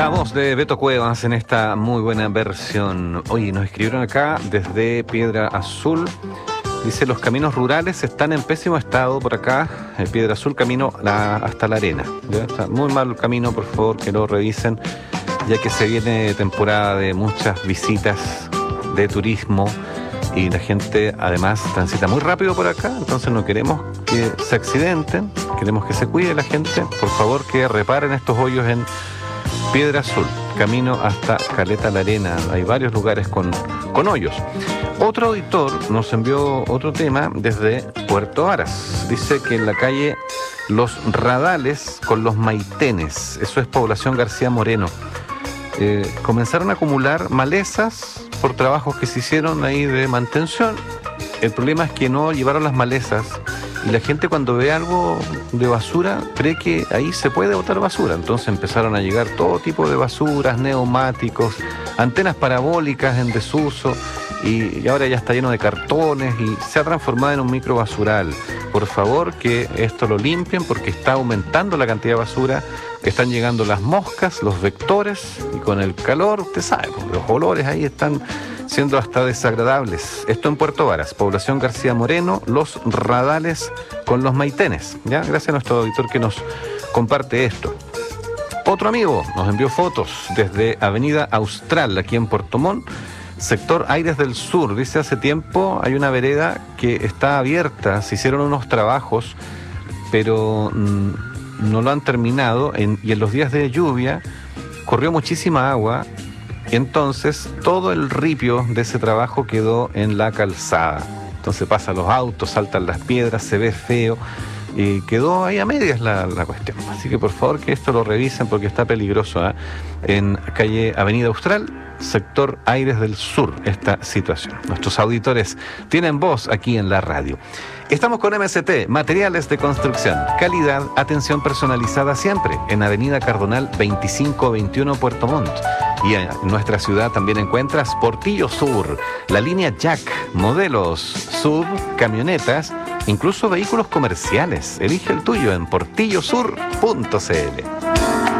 La voz de Beto Cuevas en esta muy buena versión. Oye, nos escribieron acá desde Piedra Azul. Dice, los caminos rurales están en pésimo estado por acá. En Piedra Azul, camino hasta la arena. ¿Ya? Está muy mal el camino, por favor, que lo revisen, ya que se viene temporada de muchas visitas de turismo y la gente además transita muy rápido por acá, entonces no queremos que se accidenten, queremos que se cuide la gente. Por favor, que reparen estos hoyos en Piedra Azul, camino hasta Caleta la Arena. Hay varios lugares con hoyos. Otro auditor nos envió otro tema desde Puerto Varas. Dice que en la calle Los Radales con los Maitenes, eso es población García Moreno, comenzaron a acumular malezas por trabajos que se hicieron ahí de mantención. El problema es que no llevaron las malezas y la gente, cuando ve algo de basura, cree que ahí se puede botar basura. Entonces empezaron a llegar todo tipo de basuras, neumáticos, antenas parabólicas en desuso, y ahora ya está lleno de cartones y se ha transformado en un microbasural. Por favor, que esto lo limpien, porque está aumentando la cantidad de basura. Están llegando las moscas, los vectores, y con el calor, usted sabe, los olores ahí están siendo hasta desagradables. Esto en Puerto Varas, población García Moreno, Los Radales con los Maitenes. ¿Ya? Gracias a nuestro auditor que nos comparte esto. Otro amigo nos envió fotos desde Avenida Austral, aquí en Puerto Montt, sector Aires del Sur. Dice, hace tiempo hay una vereda que está abierta, se hicieron unos trabajos, pero no lo han terminado, y en los días de lluvia corrió muchísima agua, y entonces todo el ripio de ese trabajo quedó en la calzada. Entonces pasan los autos, saltan las piedras, se ve feo, y quedó ahí a medias la cuestión. Así que por favor que esto lo revisen, porque está peligroso, ¿eh? En calle Avenida Austral, sector Aires del Sur, esta situación. Nuestros auditores tienen voz aquí en la radio. Estamos con MST, materiales de construcción, calidad, atención personalizada siempre, en Avenida Cardonal 2521 Puerto Montt. Y en nuestra ciudad también encuentras Portillo Sur, la línea Jack, modelos, sub, camionetas, incluso vehículos comerciales. Elige el tuyo en portillosur.cl.